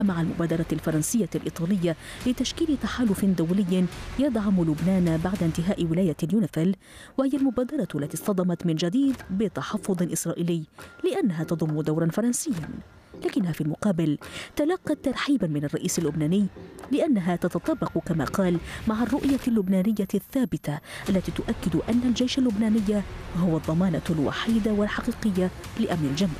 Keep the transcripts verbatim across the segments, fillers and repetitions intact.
مع المبادرة الفرنسية الإيطالية لتشكيل تحالف دولي يدعم لبنان بعد انتهاء ولاية اليونيفيل، وهي المبادرة التي اصطدمت من جديد بتحفظ إسرائيلي لأنها تضم دورا فرنسيا، لكنها في المقابل تلقت ترحيبا من الرئيس اللبناني لأنها تتطابق كما قال مع الرؤية اللبنانية الثابتة التي تؤكد أن الجيش اللبناني هو الضمانة الوحيدة والحقيقية لأمن الجنوب.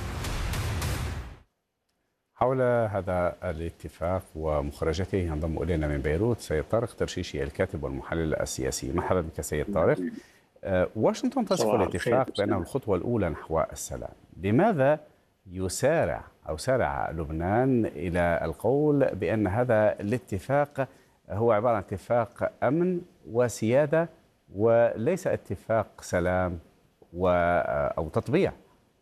حول هذا الاتفاق ومخرجاته ينضم إلينا من بيروت سيد طارق ترشيشي الكاتب والمحلل السياسي. مرحبا بك سيد طارق. واشنطن تصف الاتفاق بأنه الخطوة الأولى نحو السلام. لماذا يسارع أو سارع لبنان إلى القول بأن هذا الاتفاق هو عبارة عن اتفاق أمن وسيادة وليس اتفاق سلام و أو تطبيع؟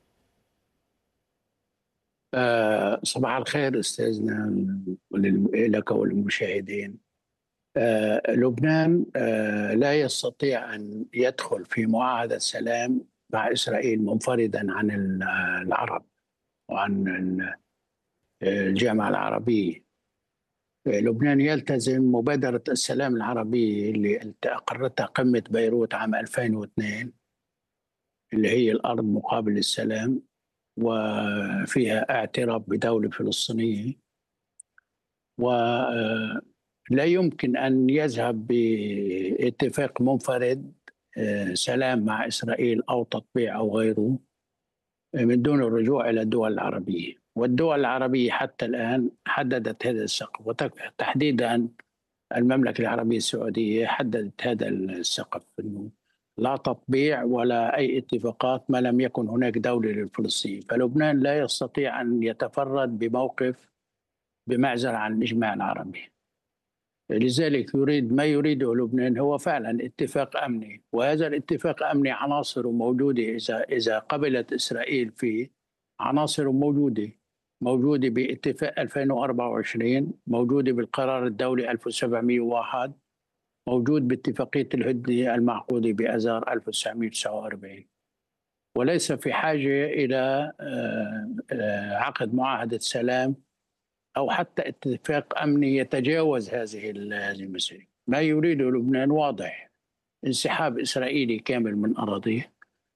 آه صباح الخير أستاذنا لك وللمشاهدين. آه لبنان آه لا يستطيع أن يدخل في معاهدة سلام مع إسرائيل منفردا عن العرب وعن الجامعة العربية. لبنان يلتزم مبادرة السلام العربية اللي أقرتها قمة بيروت عام ألفين واثنين، اللي هي الأرض مقابل السلام، وفيها اعتراف بدولة فلسطينية، ولا يمكن أن يذهب باتفاق منفرد سلام مع إسرائيل أو تطبيع أو غيره من دون الرجوع إلى الدول العربية. والدول العربية حتى الآن حددت هذا السقف، وتحديدا المملكة العربية السعودية حددت هذا السقف، إنه لا تطبيع ولا أي اتفاقات ما لم يكن هناك دولة للفلسطينيين. فلبنان لا يستطيع أن يتفرد بموقف بمعزل عن الإجماع العربي. لذلك يريد ما يريده لبنان هو فعلا اتفاق أمني، وهذا الاتفاق أمني عناصره موجودة إذا إذا قبلت إسرائيل فيه، عناصره موجودة موجودة باتفاق ألفين وأربعة وعشرين، موجودة بالقرار الدولي ألف وسبعمئة وواحد، موجود باتفاقية الهدنة المعقودة بآذار ألف وتسعمئة وتسعة وأربعين، وليس في حاجة إلى عقد معاهدة سلام أو حتى اتفاق أمني يتجاوز هذه المسألة. ما يريده لبنان واضح: انسحاب إسرائيلي كامل من أراضيه،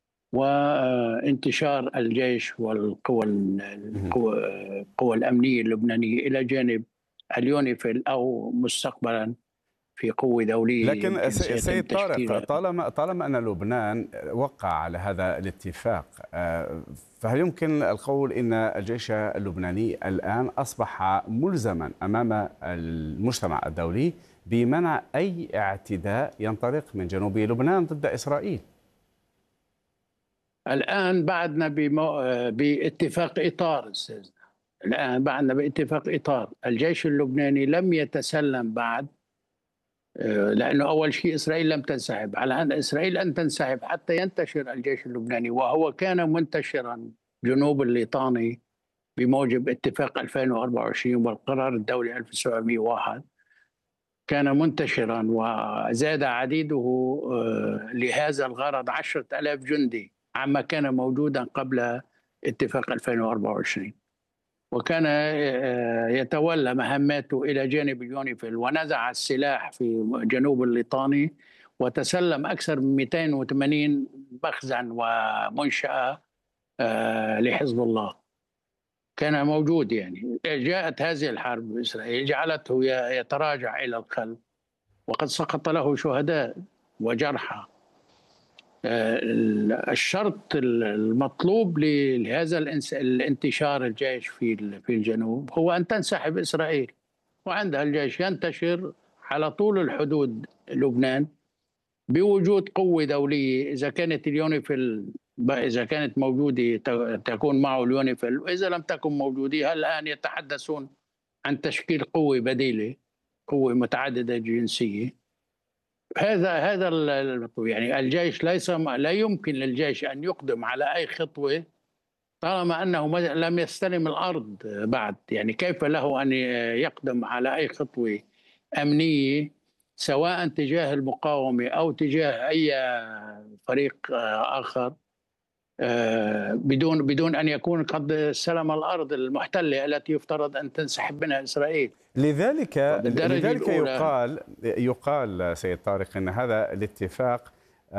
وانتشار الجيش والقوى القوى الأمنية اللبنانية إلى جانب اليونيفيل أو مستقبلا في قوة دولية. لكن سيد طارق، طالما طالما أن لبنان وقع على هذا الاتفاق، فهل يمكن القول إن الجيش اللبناني الآن أصبح ملزما أمام المجتمع الدولي بمنع أي اعتداء ينطلق من جنوب لبنان ضد إسرائيل؟ الآن بعدنا بمو... باتفاق إطار أستاذنا. الآن بعدنا باتفاق إطار. الجيش اللبناني لم يتسلم بعد، لأنه أول شيء إسرائيل لم تنسحب. على أن إسرائيل أن تنسحب حتى ينتشر الجيش اللبناني، وهو كان منتشرا جنوب الليطاني بموجب اتفاق ألفين وأربعة وعشرين والقرار الدولي ألف وسبعمئة وواحد، كان منتشرا وزاد عديده لهذا الغرض عشرة آلاف جندي عما كان موجودا قبل اتفاق ألفين وأربعة وعشرين، وكان يتولى مهماته إلى جانب اليونيفيل، ونزع السلاح في جنوب الليطاني وتسلم أكثر من مئتين وثمانين مخزن ومنشأة لحزب الله كان موجود. يعني جاءت هذه الحرب بإسرائيل جعلته يتراجع إلى الخلف، وقد سقط له شهداء وجرحى. الشرط المطلوب لهذا الانتشار الجيش في في الجنوب هو أن تنسحب إسرائيل، وعندها الجيش ينتشر على طول الحدود لبنان بوجود قوة دولية. إذا كانت اليونيفيل إذا كانت موجودة تكون معه اليونيفيل، وإذا لم تكن موجودة الآن يتحدثون عن تشكيل قوة بديلة، قوة متعددة الجنسية. هذا هذا يعني الجيش ليس لا يمكن للجيش أن يقدم على أي خطوة طالما أنه لم يستلم الأرض بعد. يعني كيف له أن يقدم على أي خطوة أمنية سواء تجاه المقاومة أو تجاه أي فريق آخر بدون بدون أن يكون قد استلم الأرض المحتلة التي يفترض أن تنسحب منها إسرائيل. لذلك لذلك يقال يقال سيد طارق أن هذا الاتفاق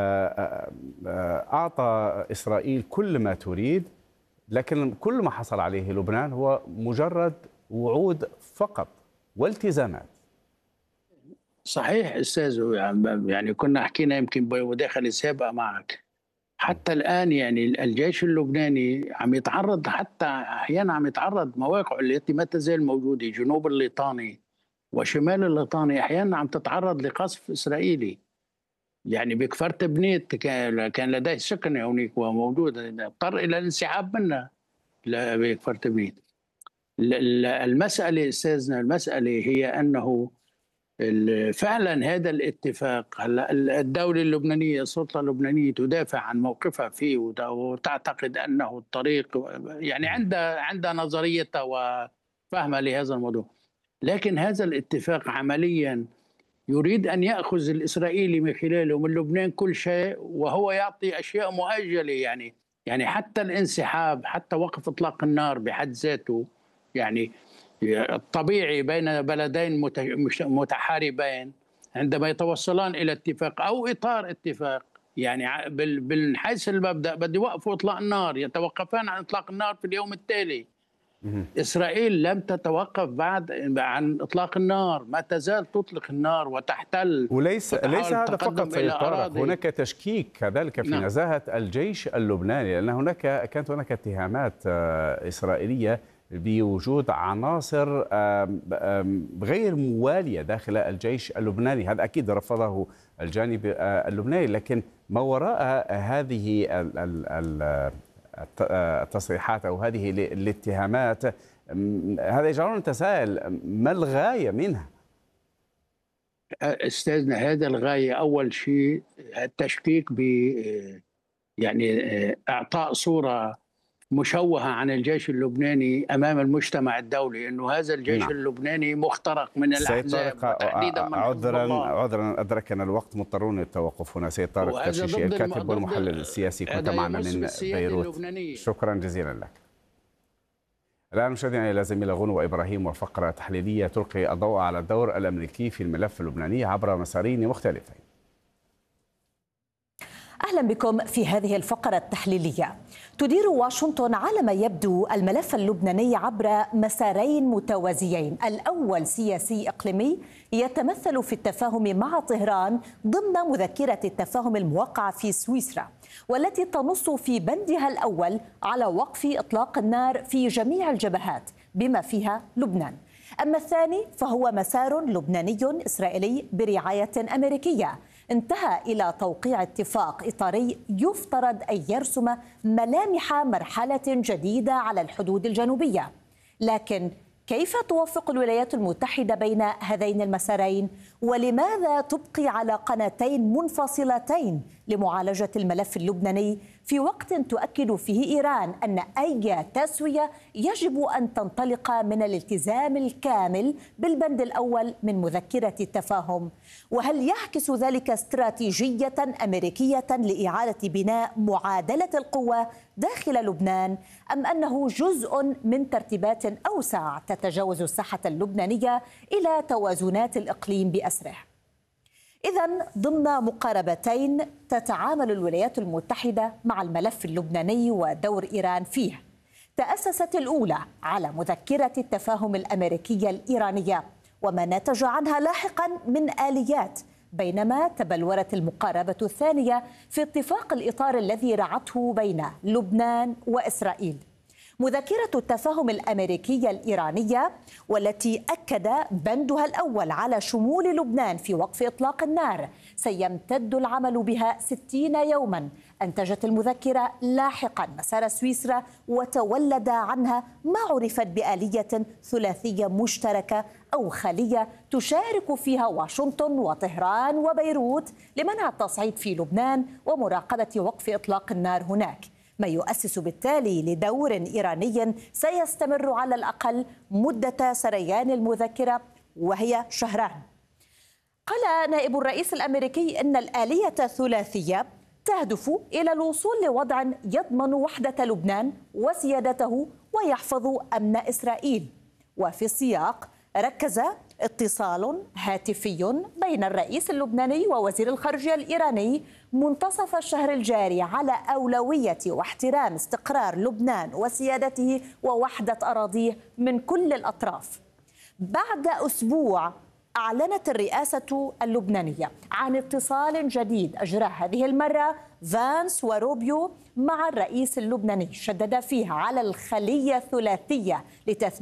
أعطى إسرائيل كل ما تريد، لكن كل ما حصل عليه لبنان هو مجرد وعود فقط والتزامات. صحيح أستاذ، يعني كنا حكينا يمكن بمداخلة سابقة معك. حتى الآن يعني الجيش اللبناني عم يتعرض، حتى أحيانا عم يتعرض مواقعه التي ما تزال موجودة، جنوب الليطاني وشمال الليطاني أحيانا عم تتعرض لقصف إسرائيلي. يعني بكفرت بنيت كان لديه سكن هناك وموجود، اضطر إلى الانسحاب منها بكفرت بنيت. المسألة أستاذنا، المسألة هي أنه فعلا هذا الاتفاق، الدولة اللبنانية، السلطة اللبنانية تدافع عن موقفها فيه وتعتقد أنه الطريق، يعني عندها عندها نظريتها وفهمها لهذا الموضوع. لكن هذا الاتفاق عمليا يريد أن يأخذ الإسرائيلي من خلاله من لبنان كل شيء، وهو يعطي أشياء مؤجلة. يعني يعني حتى الانسحاب، حتى وقف إطلاق النار بحد ذاته، يعني الطبيعي بين بلدين متحاربين عندما يتوصلان إلى اتفاق أو إطار اتفاق، يعني من حيث المبدأ بده يوقفوا إطلاق النار، يتوقفان عن إطلاق النار في اليوم التالي. إسرائيل لم تتوقف بعد عن إطلاق النار، ما تزال تطلق النار وتحتل. وليس ليس هذا فقط سيد طارق، هناك تشكيك كذلك في نعم. نزاهة الجيش اللبناني، لأن هناك كانت هناك اتهامات إسرائيلية بوجود عناصر غير موالية داخل الجيش اللبناني. هذا أكيد رفضه الجانب اللبناني، لكن ما وراء هذه التصريحات أو هذه الاتهامات هذا يجعلنا نتساءل ما الغاية منها؟ أستاذنا، هذا الغاية أول شيء التشكيك ب يعني إعطاء صورة مشوهة عن الجيش اللبناني أمام المجتمع الدولي، أنه هذا الجيش نعم. اللبناني مخترق من الأحزاب وتحديدا من عذرا عذرا أدركنا الوقت، مضطرون للتوقف هنا. سيد طارق ترشيشي الكاتب والمحلل السياسي، كنت معنا من بيروت، شكرا جزيلا لك. الآن مشاهدينا إلى زميلة غنوة إبراهيم وفقرة تحليلية تلقي الضوء على الدور الأمريكي في الملف اللبناني عبر مسارين مختلفين. أهلا بكم في هذه الفقرة التحليلية. تدير واشنطن على ما يبدو الملف اللبناني عبر مسارين متوازيين. الأول سياسي إقليمي يتمثل في التفاهم مع طهران ضمن مذكرة التفاهم الموقعة في سويسرا، والتي تنص في بندها الأول على وقف إطلاق النار في جميع الجبهات بما فيها لبنان. أما الثاني فهو مسار لبناني إسرائيلي برعاية أمريكية انتهى إلى توقيع اتفاق إطاري يفترض أن يرسم ملامح مرحلة جديدة على الحدود الجنوبية. لكن كيف توفق الولايات المتحدة بين هذين المسارين؟ ولماذا تبقي على قناتين منفصلتين لمعالجة الملف اللبناني في وقت تؤكد فيه إيران أن أي تسوية يجب أن تنطلق من الالتزام الكامل بالبند الأول من مذكرة التفاهم؟ وهل يعكس ذلك استراتيجية أمريكية لإعادة بناء معادلة القوى داخل لبنان، أم أنه جزء من ترتيبات أوسع تتجاوز الساحة اللبنانية إلى توازنات الإقليم بأسره؟ إذن ضمن مقاربتين تتعامل الولايات المتحدة مع الملف اللبناني ودور إيران فيه. تأسست الأولى على مذكرة التفاهم الأمريكية الإيرانية وما نتج عنها لاحقا من آليات، بينما تبلورت المقاربة الثانية في اتفاق الإطار الذي رعته بين لبنان وإسرائيل. مذكرة التفاهم الأمريكية الإيرانية والتي أكد بندها الأول على شمول لبنان في وقف إطلاق النار سيمتد العمل بها ستين يوما. أنتجت المذكرة لاحقا مسار سويسرا وتولد عنها ما عرفت بآلية ثلاثية مشتركة أو خلية تشارك فيها واشنطن وطهران وبيروت لمنع التصعيد في لبنان ومراقبة وقف إطلاق النار هناك، ما يؤسس بالتالي لدور إيراني سيستمر على الأقل مدة سريان المذكرة وهي شهران. قال نائب الرئيس الأمريكي إن الآلية الثلاثية تهدف إلى الوصول لوضع يضمن وحدة لبنان وسيادته ويحفظ أمن إسرائيل. وفي السياق ركز اتصال هاتفي بين الرئيس اللبناني ووزير الخارجية الإيراني منتصف الشهر الجاري على أولوية واحترام استقرار لبنان وسيادته ووحدة أراضيه من كل الأطراف. بعد أسبوع أعلنت الرئاسة اللبنانية عن اتصال جديد أجراه هذه المرة فانس وروبيو مع الرئيس اللبناني، شدد فيها على الخلية الثلاثية لتثبيت